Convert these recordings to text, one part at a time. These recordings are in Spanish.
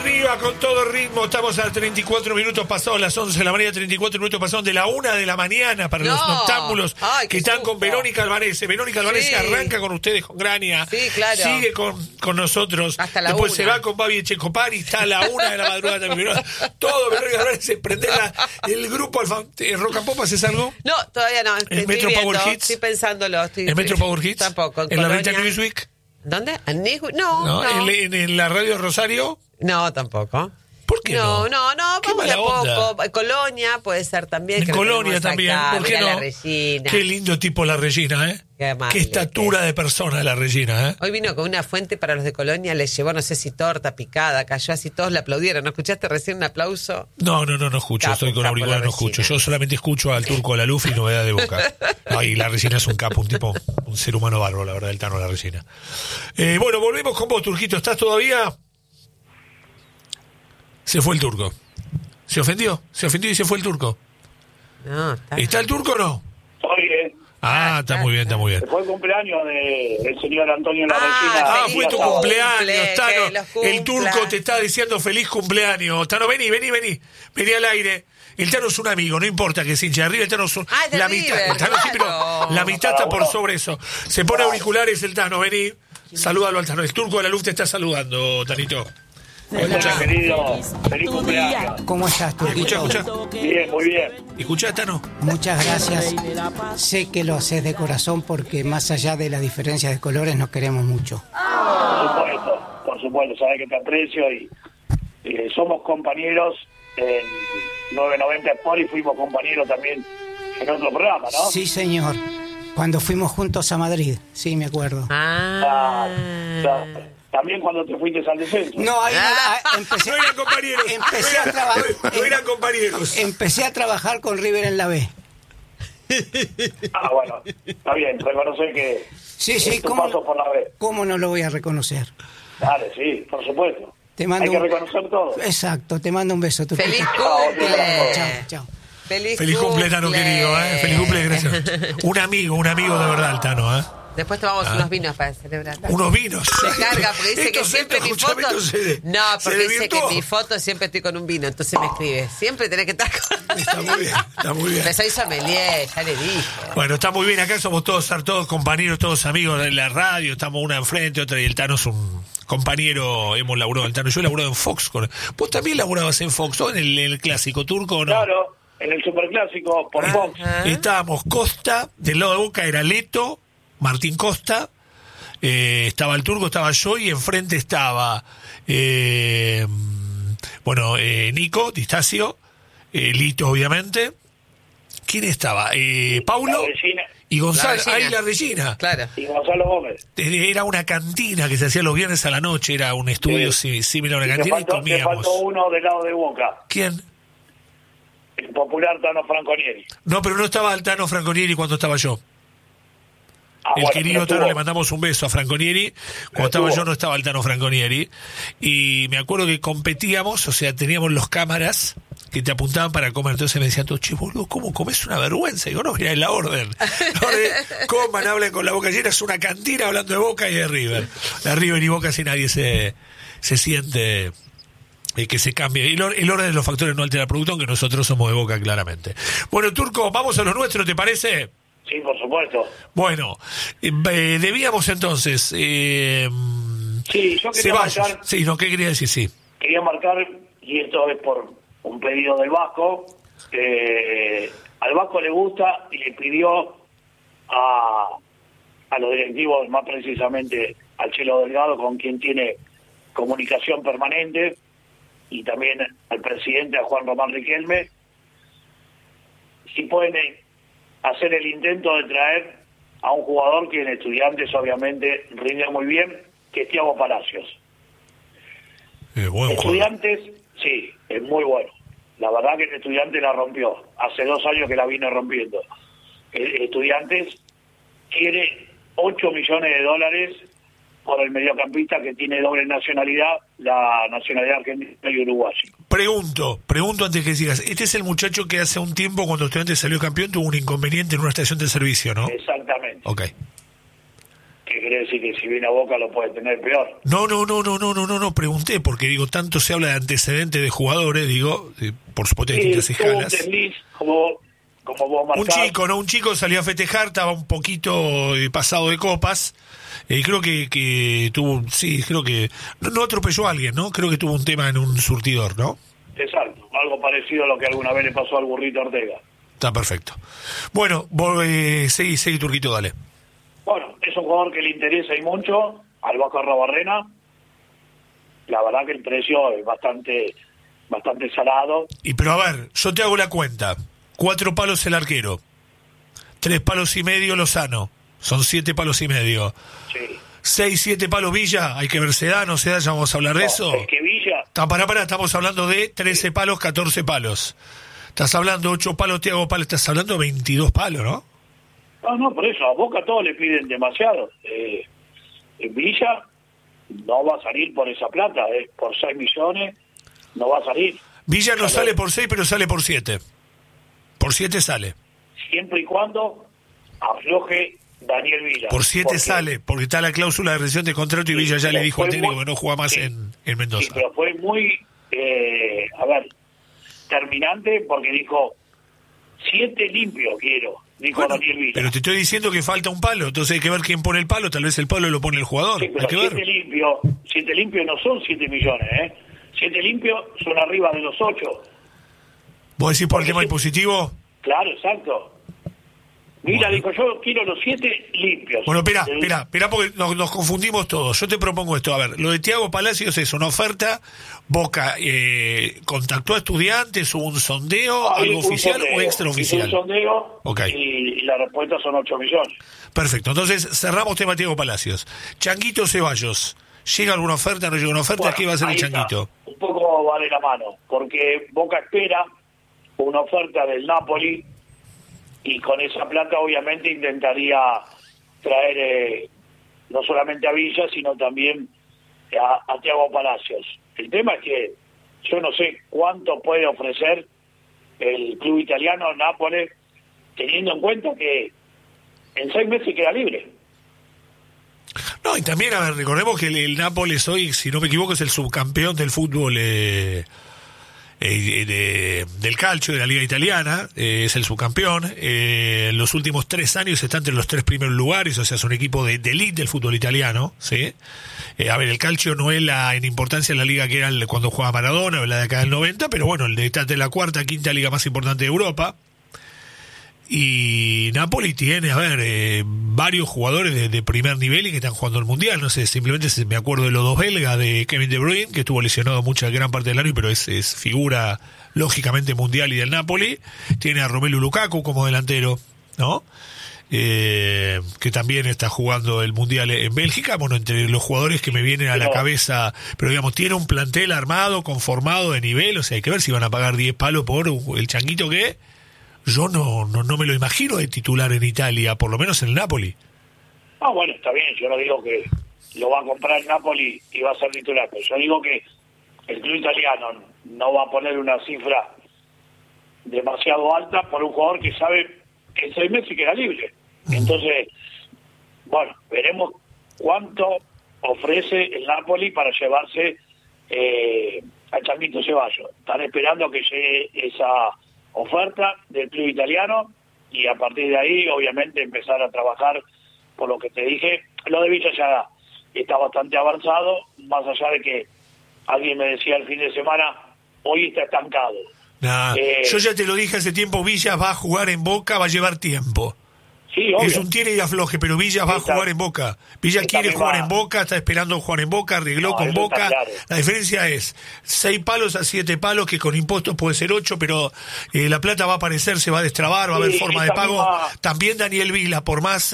Arriba con todo ritmo, estamos a 34 minutos pasados las 11 de la mañana, 34 minutos pasados de la 1 de la mañana para los noctámbulos que están con Verónica Alvarez. Verónica Alvarez arranca con ustedes, con Grania, sigue con nosotros, hasta la después 1. Se va con Babi Echecopari, está a la 1 de la madrugada también. Todo Verónica Alvarez se prende el grupo Rock and Pop. ¿Haces algo? No, todavía no. ¿El Metro Power Hits? Estoy pensándolo. ¿El Metro Power Hits? Tampoco. ¿En la Rita Newsweek? ¿Dónde? No. ¿En la radio Rosario? No, tampoco. ¿Por qué no? No, vamos de a poco. Colonia puede ser también. En Colonia también, ¿por qué no? La Regina. Qué lindo tipo la Regina, ¿eh? Qué estatura de persona la Regina, ¿eh? Hoy vino con una fuente para los de Colonia, le llevó, no sé si torta picada, cayó así, todos le aplaudieron. ¿No escuchaste recién un aplauso? No escucho, estoy con auricular, no escucho. Yo solamente escucho al Turco La Luz y Novedad de Boca. Y la Regina es un capo, un ser humano bárbaro, la verdad, el Tano la Regina. Bueno, volvemos con vos, Turquito, ¿estás todavía? Se fue el Turco. ¿Se ofendió y se fue el Turco? No, ¿Está el Turco o no? Estoy bien. Está muy bien. Fue el cumpleaños del señor Antonio La Regina. Fue tu cumpleaños, Tano. El Turco te está diciendo feliz cumpleaños. Tano, vení al aire. El Tano es un amigo, no importa que se hinche arriba, el Tano es la mitad. El Tano sí, pero la mitad está por sobre eso. Se pone auriculares el Tano, vení. Salúdalo al Tano. El Turco de la Luz te está saludando, Tanito. Hola, querido. Feliz cumpleaños. ¿Cómo estás, Turquito? Escucha. Bien, muy bien. Escuchá, Tano. Muchas gracias. Sé que lo haces de corazón porque más allá de las diferencias de colores nos queremos mucho. Por supuesto, sabes que te aprecio y somos compañeros en 990 Sport y fuimos compañeros también en otro programa, ¿no? Sí, señor. Cuando fuimos juntos a Madrid, sí, me acuerdo. También cuando te fuiste al descenso. No, ahí empecé. No eran compañeros. Empecé a trabajar. No eran compañeros. Empecé a trabajar con River en la B. Bueno, está bien, reconocer que Sí, tu paso por la B. ¿Cómo no lo voy a reconocer? Dale, sí, por supuesto. Hay que reconocer todo. Exacto, te mando un beso. Tu ¡Feliz cumple! Chao. Feliz cumple, Tano, querido, ¿eh? Feliz cumple, gracias. Un amigo de verdad, el Tano, ¿eh? Después tomamos unos vinos para celebrar. Unos vinos. Se carga porque dice que siempre mi foto. No, porque dice que en mi foto siempre estoy con un vino. Entonces me escribe. Siempre tenés que estar con. Está muy bien. Pero soy sommelier, ya le dije. Bueno, está muy bien. Acá somos todos compañeros, todos amigos de la radio. Estamos una enfrente, otra. Y el Tano es un compañero. Hemos laburado el Tano. Yo he laburado en Fox. Vos también laburabas en Fox, ¿no? En el clásico turco, ¿o no? Claro, en el superclásico por Fox. Estábamos Costa, del lado de Boca era Leto, Martín Costa, estaba el Turco, estaba yo y enfrente estaba Nico Distacio, Lito obviamente. ¿Quién estaba? Paulo y Gonzalo. La Regina. Claro. Y Gonzalo Gómez. Era una cantina que se hacía los viernes a la noche, era un estudio similar a una cantina y comíamos. Te faltó uno del lado de Boca. ¿Quién? El popular Tano Franconieri. No, pero no estaba el Tano Franconieri cuando estaba yo. Querido Tano, le mandamos un beso a Franconieri. Cuando estaba yo no estaba el Tano Franconieri. Y me acuerdo que competíamos, o sea, teníamos los cámaras que te apuntaban para comer. Entonces me decían todos, che, boludo, ¿cómo comes? Una vergüenza. Y digo, no, mirá, es la orden. Coman, hablen con la boca llena. Es una cantina hablando de Boca y de River. De River y Boca, si nadie se siente que se cambie. El orden de los factores no altera el producto, aunque nosotros somos de Boca, claramente. Bueno, Turco, vamos a lo nuestro, ¿te parece? Sí, por supuesto. Bueno, debíamos entonces. Sí, yo quería marcar. Sí, no, ¿qué quería decir? Sí. Quería marcar, y esto es por un pedido del Vasco. Al Vasco le gusta y le pidió a los directivos, más precisamente al Chelo Delgado, con quien tiene comunicación permanente, y también al presidente, a Juan Román Riquelme, si pueden hacer el intento de traer a un jugador que en Estudiantes obviamente rinde muy bien, que es Thiago Palacios. Estudiantes, sí, es muy bueno. La verdad que el Estudiantes la rompió. Hace 2 años que la viene rompiendo. El Estudiantes quiere $8 millones por el mediocampista que tiene doble nacionalidad, la nacionalidad argentina y uruguaya. Pregunto antes que sigas. Este es el muchacho que hace un tiempo, cuando Estudiantes salió campeón, tuvo un inconveniente en una estación de servicio, ¿no? Exactamente. Ok. ¿Qué quiere decir? Que si viene a Boca lo puede tener peor. No, pregunté, porque digo, tanto se habla de antecedentes de jugadores, digo, por supuesto de distintas escalas. Un desliz, como vos marcás. Un chico salió a festejar, estaba un poquito pasado de copas, creo que tuvo, creo que, no atropelló a alguien, ¿no? Creo que tuvo un tema en un surtidor, ¿no? Exacto, algo parecido a lo que alguna vez le pasó al Burrito Ortega. Está perfecto. Bueno, seguí Turquito, dale. Bueno, es un jugador que le interesa y mucho al Vasco Arrobarrena. La verdad que el precio es bastante salado. Pero a ver, yo te hago la cuenta. 4 palos el arquero, 3 palos y medio Lozano, son 7 palos y medio. Sí. 6, 7 palos Villa, hay que ver se da, ya vamos a hablar de eso. Es que Villa... Pará, estamos hablando de 13 palos, 14 palos. Estás hablando 8 palos, Thiago Palos, estás hablando de 22 palos, ¿no? No, por eso, a Boca todos le piden demasiado. Villa no va a salir por esa plata, por 6 millones no va a salir. Villa no sale por 6, pero sale por 7. Por 7 sale. Siempre y cuando afloje Daniel Villa. Por 7 sale, porque está la cláusula de rescisión de contrato y Villa ya le dijo al técnico que no juega más en Mendoza. Sí, pero fue muy, terminante, porque dijo 7 limpios quiero, dijo Daniel Villa. Pero te estoy diciendo que falta un palo, entonces hay que ver quién pone el palo, tal vez el palo lo pone el jugador. Sí, pero 7 limpios no son 7 millones, 7 limpios son arriba de los 8. ¿Vos decís por el tema impositivo? Claro, exacto. Mira, dijo, yo quiero los 7 limpios. Bueno, espera, porque nos confundimos todos. Yo te propongo esto. A ver, lo de Thiago Palacios es una oferta. Boca contactó a Estudiantes, hubo un sondeo, algo oficial o extraoficial. Un sondeo, okay. Y la respuesta son 8 millones. Perfecto, entonces cerramos tema Thiago Palacios. Changuito Ceballos, ¿llega alguna oferta, no llega una oferta? Bueno, ¿qué va a hacer el Changuito? Un poco va de la mano, porque Boca espera una oferta del Napoli, y con esa plata obviamente intentaría traer no solamente a Villa, sino también a Thiago Palacios. El tema es que yo no sé cuánto puede ofrecer el club italiano, Nápoles, teniendo en cuenta que en 6 meses queda libre. No, y también, a ver, recordemos que el Nápoles hoy, si no me equivoco, es el subcampeón del fútbol del calcio de la liga italiana, es el subcampeón. En los últimos 3 años está entre los 3 primeros lugares, o sea, es un equipo de elite del fútbol italiano, ¿sí? A ver, el calcio no es en importancia la liga que era cuando jugaba Maradona o la de acá del 90, pero bueno, está de la 4ª, 5ª liga más importante de Europa. Y Napoli tiene, varios jugadores de primer nivel y que están jugando el Mundial. No sé, simplemente me acuerdo de los 2 belgas, de Kevin De Bruyne, que estuvo lesionado gran parte del año, pero es figura lógicamente mundial y del Napoli. Tiene a Romelu Lukaku como delantero, ¿no? Que también está jugando el Mundial en Bélgica. Bueno, entre los jugadores que me vienen a la cabeza, pero digamos, tiene un plantel armado, conformado de nivel, o sea, hay que ver si van a pagar 10 palos por el Changuito que... Yo no me lo imagino de titular en Italia, por lo menos en el Napoli. Bueno, está bien, yo no digo que lo va a comprar el Napoli y va a ser titular, pero yo digo que el club italiano no va a poner una cifra demasiado alta por un jugador que sabe que en 6 meses queda libre. Entonces, bueno, veremos cuánto ofrece el Napoli para llevarse al Changuito Ceballos. Están esperando que llegue esa oferta del club italiano y a partir de ahí obviamente empezar a trabajar por lo que te dije. Lo de Villa ya está bastante avanzado, más allá de que alguien me decía el fin de semana, hoy está estancado. Yo ya te lo dije hace tiempo, Villa va a jugar en Boca, va a llevar tiempo. Sí, obvio. Es un tire y afloje, pero Villa va a jugar en Boca. Villa quiere jugar en Boca, está esperando jugar en Boca, arregló con Boca. Claro. La diferencia es 6 palos a 7 palos, que con impuestos puede ser 8, pero la plata va a aparecer, se va a destrabar, va a haber forma de pago. También Daniel Vila, por más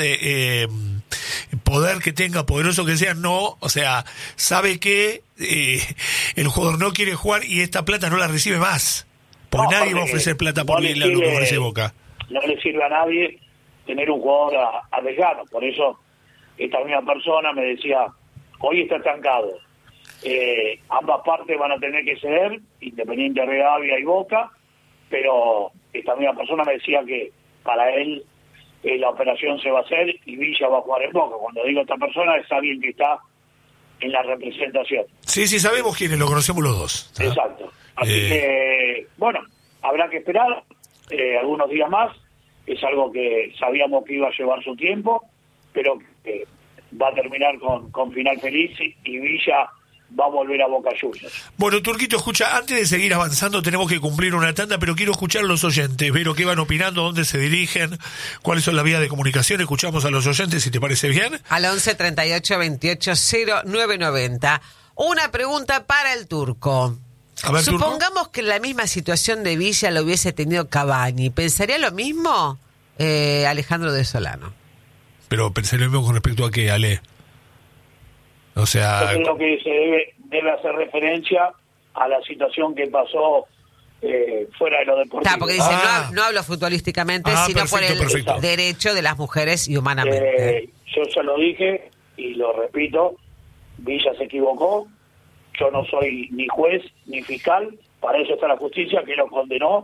poder que tenga, poderoso que sea, sabe que el jugador no quiere jugar y esta plata no la recibe más. Porque nadie va a ofrecer plata por lo que ofrece Boca. No le sirve a nadie tener un jugador arriesgado. Por eso esta misma persona me decía, hoy está estancado. Ambas partes van a tener que ceder, Independiente, Rivadavia y Boca, pero esta misma persona me decía que para él la operación se va a hacer y Villa va a jugar en Boca. Cuando digo esta persona es alguien que está en la representación. Sí, sabemos quiénes, lo conocemos los dos. ¿Ah? Exacto. Así que, bueno, habrá que esperar algunos días más. Es algo que sabíamos que iba a llevar su tiempo, pero va a terminar con final feliz y Villa va a volver a Boca Juniors. Bueno, Turquito, escucha, antes de seguir avanzando tenemos que cumplir una tanda, pero quiero escuchar a los oyentes, ver qué van opinando, dónde se dirigen, cuáles son las vías de comunicación. Escuchamos a los oyentes, si te parece bien. Al 11 38 28 0990. Una pregunta para el Turco. A ver, supongamos que en la misma situación de Villa lo hubiese tenido Cavani. ¿Pensaría lo mismo Alejandro de Solano? Pero pensaría lo mismo con respecto a qué, Ale. O sea, yo creo que se debe hacer referencia a la situación que pasó fuera de lo deportivo. Claro, porque dice, no hablo futbolísticamente, sino perfecto, por el derecho de las mujeres y humanamente. Yo ya lo dije y lo repito, Villa se equivocó, yo no soy ni juez ni fiscal, para eso está la justicia que lo condenó,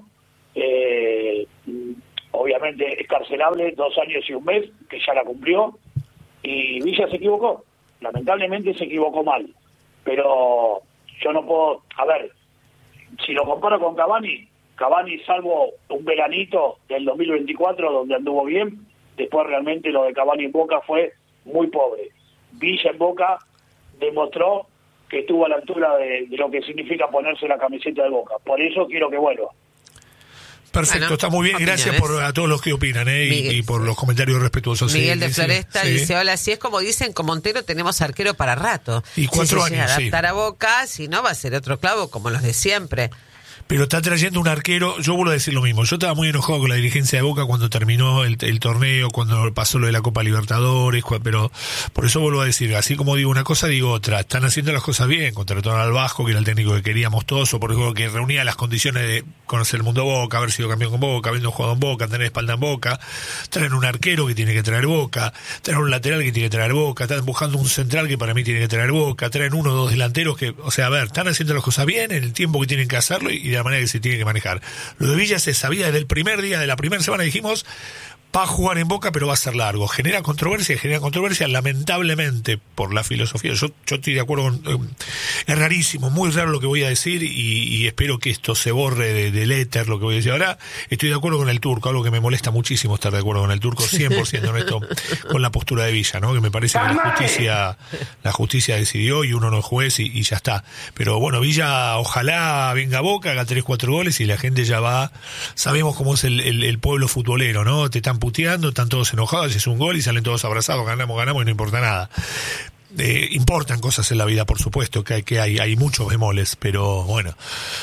obviamente escarcelable 2 años y 1 mes, que ya la cumplió, y Villa se equivocó. Lamentablemente se equivocó mal, pero yo no puedo, a ver, si lo comparo con Cavani, salvo un veranito del 2024 donde anduvo bien, después realmente lo de Cavani en Boca fue muy pobre. Villa en Boca demostró que estuvo a la altura de lo que significa ponerse la camiseta de Boca, por eso quiero que vuelva. Perfecto, bueno, está muy bien. Gracias a todos los que opinan y por los comentarios respetuosos. Miguel de Floresta dice, hola, si es como dicen, con Montero tenemos arquero para rato. Y 4 años, llega a adaptar a Boca, si no va a ser otro clavo como los de siempre. Pero está trayendo un arquero, yo vuelvo a decir lo mismo, yo estaba muy enojado con la dirigencia de Boca cuando terminó el torneo, cuando pasó lo de la Copa Libertadores, pero por eso vuelvo a decir, así como digo una cosa, digo otra, están haciendo las cosas bien, contrataron al Vasco, que era el técnico que queríamos todos, o por ejemplo que reunía las condiciones de conocer el mundo Boca, haber sido campeón con Boca, habiendo jugado en Boca, tener espalda en Boca, traen un arquero que tiene que traer Boca, traen un lateral que tiene que traer Boca, están buscando un central que para mí tiene que traer Boca, traen 1 o 2 delanteros que, o sea, a ver, están haciendo las cosas bien en el tiempo que tienen que hacerlo y de la manera que se tiene que manejar. Lo de Villa se sabía desde el primer día de la primera semana, dijimos, va a jugar en Boca, pero va a ser largo. Genera controversia, lamentablemente, por la filosofía. Yo estoy de acuerdo con... es rarísimo, muy raro lo que voy a decir y espero que esto se borre del éter, lo que voy a decir ahora. Estoy de acuerdo con el Turco, algo que me molesta muchísimo estar de acuerdo con el Turco, 100% honesto con la postura de Villa, ¿no? Que me parece que la justicia decidió y uno no es juez y ya está. Pero bueno, Villa, ojalá venga a Boca, haga 3-4 goles y la gente ya va... Sabemos cómo es el pueblo futbolero, ¿no? Te están puteando, están todos enojados, es un gol y salen todos abrazados, ganamos y no importa nada. Importan cosas en la vida, por supuesto, que hay muchos bemoles, pero bueno,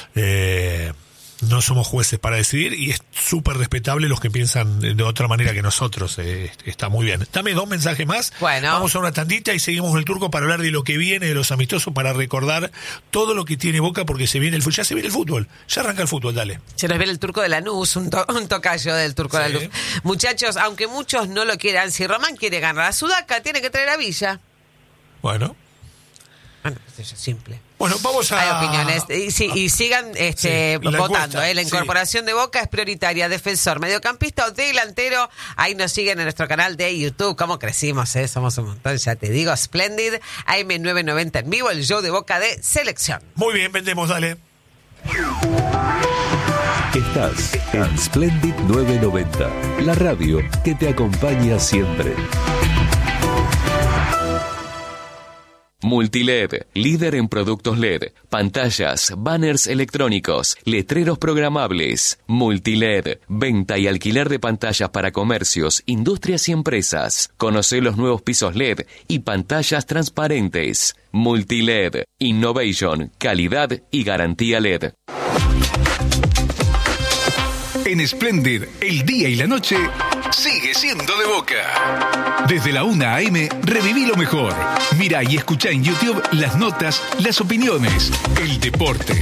no somos jueces para decidir y es súper respetable los que piensan de otra manera que nosotros. Está muy bien. Dame 2 mensajes más. Bueno. Vamos a una tandita y seguimos con el Turco para hablar de lo que viene, de los amistosos, para recordar todo lo que tiene Boca, porque ya se viene el fútbol. Ya arranca el fútbol, dale. Se nos viene el Turco de Lanús, un tocayo del Turco de Lanús. Muchachos, aunque muchos no lo quieran, si Román quiere ganar a Sudaca, tiene que traer a Villa. Bueno, es simple. Bueno, vamos a... Hay opiniones. Y sigan votando. La incorporación de Boca es prioritaria. Defensor, mediocampista o delantero. Ahí nos siguen en nuestro canal de YouTube. ¿Cómo crecimos? Somos un montón, ya te digo. Splendid, AM990 en vivo, el show de Boca de selección. Muy bien, vendemos, dale. Estás en Splendid 990, la radio que te acompaña siempre. Multiled, líder en productos LED, pantallas, banners electrónicos, letreros programables. Multiled, venta y alquiler de pantallas para comercios, industrias y empresas. Conoce los nuevos pisos LED y pantallas transparentes. Multiled, innovation, calidad y garantía LED. En Splendid, el día y la noche sigue siendo de Boca. Desde la 1 a.m. reviví lo mejor. Mira y escucha en YouTube las notas, las opiniones, el deporte.